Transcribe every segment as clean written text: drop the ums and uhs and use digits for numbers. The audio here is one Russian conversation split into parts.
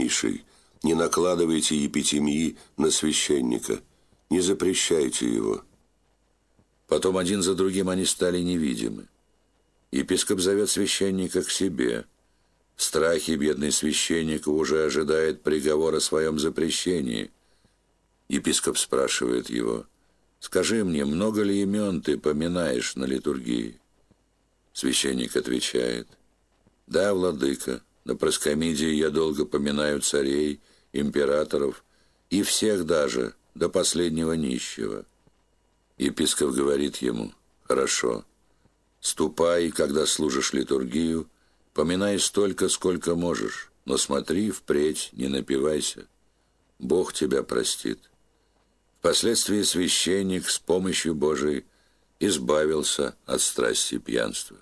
преклоннейший, не накладывайте епитемии на священника, не запрещайте его». Потом один за другим они стали невидимы. Епископ зовет священника к себе. В страхе бедный священник уже ожидает приговора о своем запрещении. Епископ спрашивает его: «Скажи мне, много ли имен ты поминаешь на литургии?» Священник отвечает: «Да, владыка, на проскомидии я долго поминаю царей, императоров и всех даже, до последнего нищего». Епископ говорит ему: «Хорошо, ступай, когда служишь литургию, поминай столько, сколько можешь, но смотри, впредь не напивайся. Бог тебя простит». Впоследствии священник с помощью Божией избавился от страсти пьянства.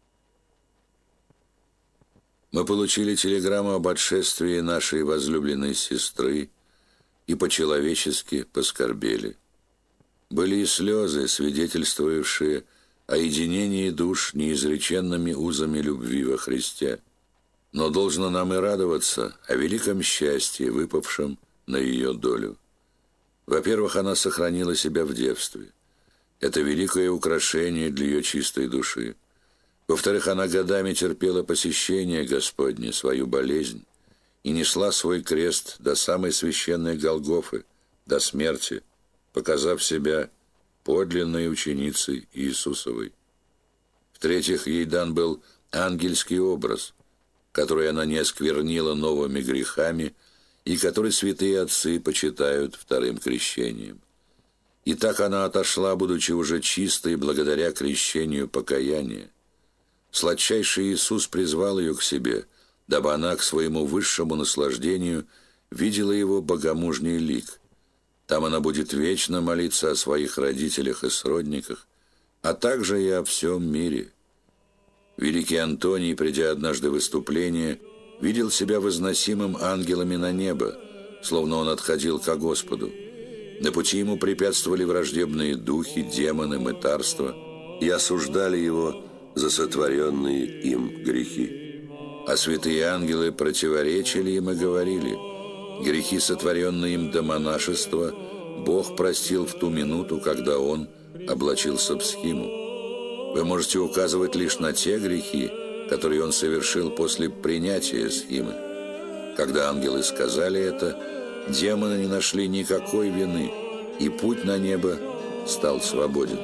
Мы получили телеграмму об отшествии нашей возлюбленной сестры и по-человечески поскорбели. Были и слезы, свидетельствовавшие о единении душ неизреченными узами любви во Христе. Но должно нам и радоваться о великом счастье, выпавшем на ее долю. Во-первых, она сохранила себя в девстве. Это великое украшение для ее чистой души. Во-вторых, она годами терпела посещение Господне, свою болезнь, и несла свой крест до самой священной Голгофы, до смерти, показав себя подлинной ученицей Иисусовой. В-третьих, ей дан был ангельский образ, который она не осквернила новыми грехами и который святые отцы почитают вторым крещением. И так она отошла, будучи уже чистой, благодаря крещению покаяния. Сладчайший Иисус призвал ее к себе, дабы она к своему высшему наслаждению видела его богомужний лик. Там она будет вечно молиться о своих родителях и сродниках, а также и о всем мире. Великий Антоний, придя однажды в выступление, видел себя возносимым ангелами на небо, словно он отходил ко Господу. На пути ему препятствовали враждебные духи, демоны, мытарства и осуждали его за сотворенные им грехи. А святые ангелы противоречили им и говорили: грехи, сотворенные им до монашества, Бог простил в ту минуту, когда он облачился в схиму. Вы можете указывать лишь на те грехи, которые он совершил после принятия схимы. Когда ангелы сказали это, демоны не нашли никакой вины, и путь на небо стал свободен.